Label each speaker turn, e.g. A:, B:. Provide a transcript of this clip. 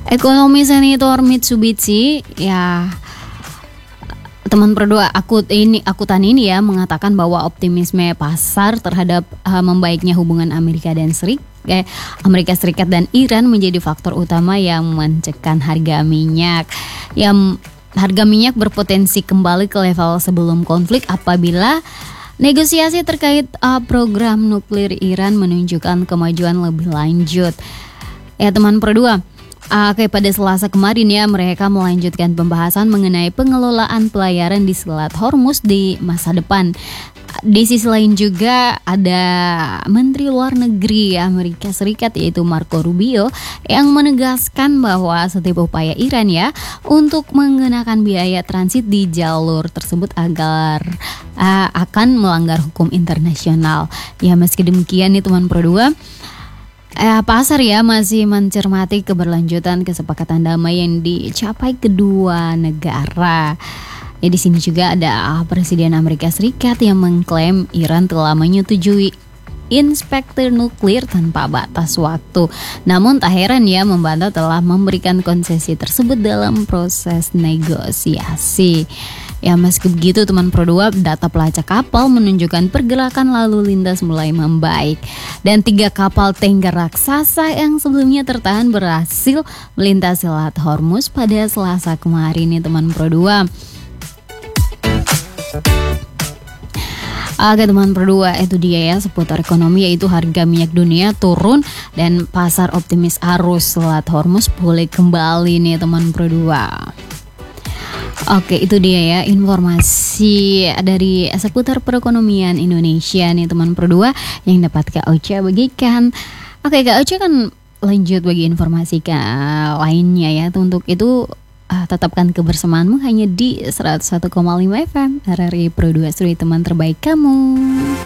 A: Ekonomi senior Mitsubishi ya, teman berdua akutan ini ya mengatakan bahwa optimisme pasar terhadap membaiknya hubungan Amerika Serikat dan Iran menjadi faktor utama yang mencekkan harga minyak. Yang harga minyak berpotensi kembali ke level sebelum konflik apabila negosiasi terkait program nuklir Iran menunjukkan kemajuan lebih lanjut. Ya teman berdua. Pada Selasa kemarin ya, mereka melanjutkan pembahasan mengenai pengelolaan pelayaran di Selat Hormuz di masa depan. Di sisi lain juga ada Menteri Luar Negeri Amerika Serikat yaitu Marco Rubio yang menegaskan bahwa setiap upaya Iran ya untuk mengenakan biaya transit di jalur tersebut akan melanggar hukum internasional. Ya meski demikian nih teman berdua, pasar ya masih mencermati keberlanjutan kesepakatan damai yang dicapai kedua negara. Ya di sini juga ada Presiden Amerika Serikat yang mengklaim Iran telah menyetujui inspektur nuklir tanpa batas waktu. Namun tak heran ya membantah telah memberikan konsesi tersebut dalam proses negosiasi. Ya meski begitu teman Pro 2, data pelacak kapal menunjukkan pergerakan lalu lintas mulai membaik. Dan 3 kapal tanker raksasa yang sebelumnya tertahan berhasil melintasi Selat Hormuz pada Selasa kemarin nih teman Pro 2. Oke teman Pro 2, itu dia ya seputar ekonomi, yaitu harga minyak dunia turun dan pasar optimis arus Selat Hormuz boleh kembali nih teman Pro 2. Oke, itu dia ya informasi dari seputar perekonomian Indonesia nih teman Pro 2 yang dapat Kak Ocha bagikan. Oke, Kak Ocha kan lanjut bagi informasi lainnya ya. Untuk itu tetapkan kebersamaanmu hanya di 101,5 FM RRI Pro 2, teman terbaik kamu.